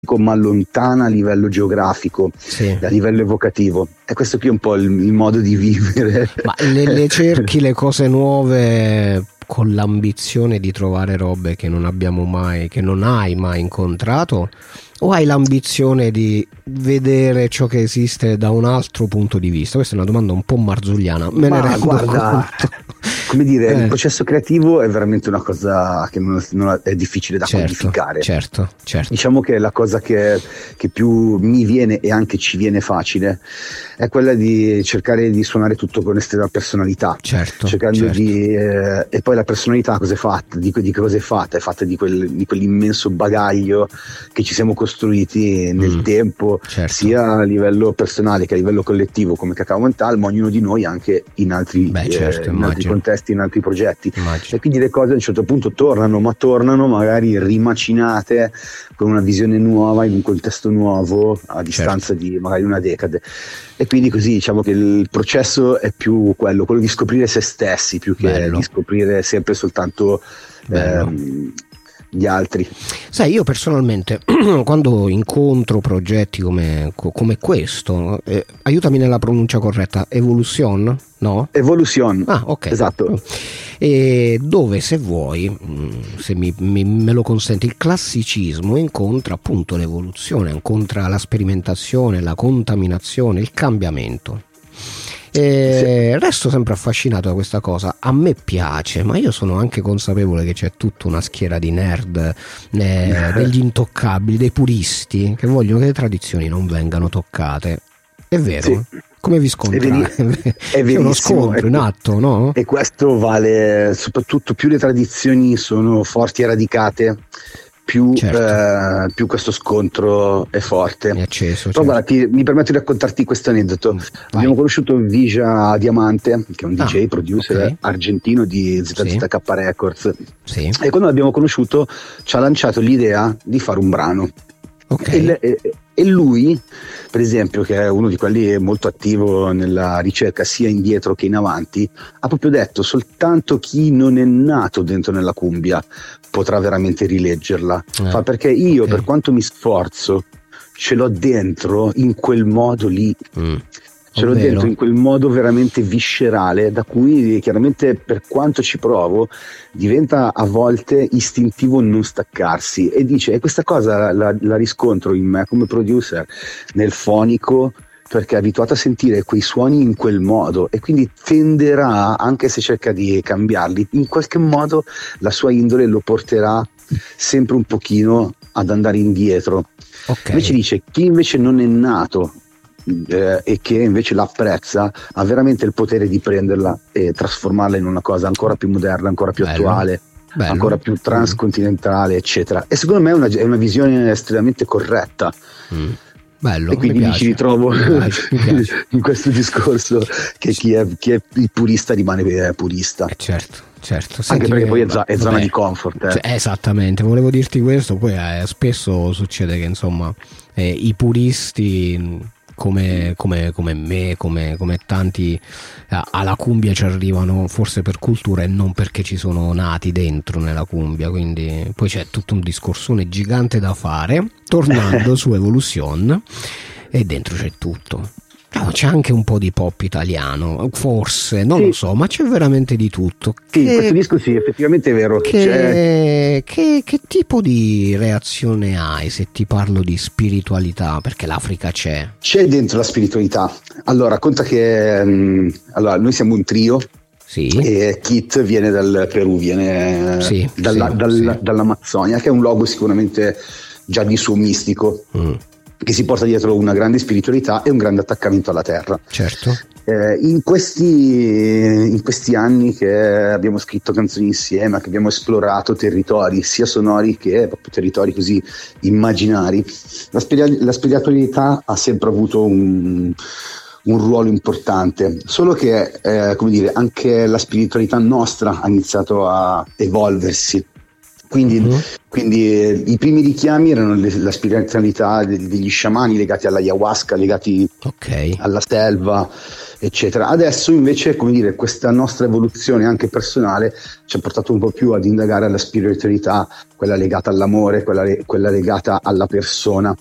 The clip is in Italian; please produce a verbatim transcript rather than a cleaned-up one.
ma lontana a livello geografico, sì. a livello evocativo, e questo qui è un po' il, il modo di vivere. Ma le, le cerchi le cose nuove con l'ambizione di trovare robe che non abbiamo mai, che non hai mai incontrato, o hai l'ambizione di vedere ciò che esiste da un altro punto di vista? Questa è una domanda un po' marzulliana, me Ma ne rendo guarda, conto. come dire, Eh. il processo creativo è veramente una cosa che non, non è difficile da Certo, quantificare. certo, certo. Diciamo che la cosa che, che più mi viene e anche ci viene facile è quella di cercare di suonare tutto con estrema personalità, Certo, cercando certo. di eh, e poi la personalità cosa è fatta? Di, di che cosa è fatta? È fatta di, quel, di quell'immenso bagaglio che ci siamo costruiti nel Mm, tempo, certo. sia a livello personale che a livello collettivo come Cacao Mental, ma ognuno di noi anche in altri, Beh, certo, eh, in altri immagino. contesti, in altri progetti. Immagino. E quindi le cose a un certo punto tornano, ma tornano magari rimacinate con una visione nuova, in un contesto nuovo, a distanza di magari una decade. E quindi così diciamo che il processo è più quello, quello di scoprire se stessi, più che Bello. di scoprire sempre soltanto Bello. ehm, gli altri. Sai, io personalmente quando incontro progetti come, co- come questo, eh, aiutami nella pronuncia corretta, Evolution? No? Evolution. Ah, ok. Esatto. E dove, se vuoi, mh, se mi, mi- me lo consenti, il classicismo incontra appunto l'evoluzione, incontra la sperimentazione, la contaminazione, il cambiamento. E resto sempre affascinato da questa cosa. A me piace, ma io sono anche consapevole che c'è tutta una schiera di nerd, eh, degli intoccabili, dei puristi che vogliono che le tradizioni non vengano toccate. È vero? Sì. Come vi È scontrate? veri- è C'è uno verissimo, scontro in ecco. atto, no? E questo vale soprattutto più le tradizioni sono forti e radicate, più, Certo. eh, più questo scontro è forte. È acceso. Però certo. guarda, ti- mi permetto di raccontarti questo aneddoto. Mm, Abbiamo vai. conosciuto Vija Diamante, che è un Ah, D J, producer ok. argentino di Z Z K Sì. Records, Sì. e quando l'abbiamo conosciuto ci ha lanciato l'idea di fare un brano. Ok. E, le- e- e lui, per esempio, che è uno di quelli molto attivo nella ricerca sia indietro che in avanti, ha proprio detto: soltanto chi non è nato dentro nella cumbia potrà veramente rileggerla. Eh, Fa perché io, ok. per quanto mi sforzo, ce l'ho dentro in quel modo lì. Mm. Ce l'ho Ovvero? dentro in quel modo veramente viscerale, da cui chiaramente, per quanto ci provo, diventa a volte istintivo non staccarsi. E dice, e questa cosa la, la riscontro in me come producer nel fonico, perché è abituato a sentire quei suoni in quel modo, e quindi tenderà, anche se cerca di cambiarli, in qualche modo la sua indole lo porterà sempre un pochino ad andare indietro. Ok. Invece dice, chi invece non è nato eh, e che invece l'apprezza, ha veramente il potere di prenderla e trasformarla in una cosa ancora più moderna, ancora più Bello. attuale, Bello. ancora più transcontinentale, eccetera. E secondo me è una, è una visione estremamente corretta. Mm. Bello. E quindi mi mi, piace. ci ritrovo Mi piace, mi piace. in questo discorso che chi è, chi è il purista rimane eh, purista. Eh, certo, certo. Anche Senti, perché eh, poi è, zo- è vabbè. zona di comfort. Eh. Cioè, esattamente, volevo dirti questo. Poi eh, spesso succede che insomma eh, i puristi mh, come, come, come me, come, come tanti eh, alla cumbia ci arrivano forse per cultura e non perché ci sono nati dentro nella cumbia. Quindi poi c'è tutto un discorsone gigante da fare. Tornando su Evolution, e dentro c'è tutto. No, c'è anche un po' di pop italiano, forse, non Sì. lo so, ma c'è veramente di tutto. Sì, Che- questo disco sì, effettivamente è vero. C'è- che, che, che tipo di reazione hai se ti parlo di spiritualità? Perché l'Africa c'è. C'è dentro la spiritualità. Allora, conta che mh, allora, noi siamo un trio Sì. e Kit viene dal Perù, viene Sì, dalla- sì, dal- sì. dall'Amazzonia, che è un luogo sicuramente già di suo mistico, Mm, che si porta dietro una grande spiritualità e un grande attaccamento alla terra. certo. Eh, in, questi, in questi anni che abbiamo scritto canzoni insieme, che abbiamo esplorato territori sia sonori che proprio territori così immaginari, la, spiri- la spiritualità ha sempre avuto un, un ruolo importante, solo che eh, come dire, anche la spiritualità nostra ha iniziato a evolversi. Quindi, Mhm. quindi eh, i primi richiami erano le- la spiritualità de- degli sciamani legati all'ayahuasca, legati Ok. alla selva, eccetera. Adesso invece, come dire, questa nostra evoluzione anche personale ci ha portato un po' più ad indagare alla spiritualità, quella legata all'amore, quella, quella legata alla persona,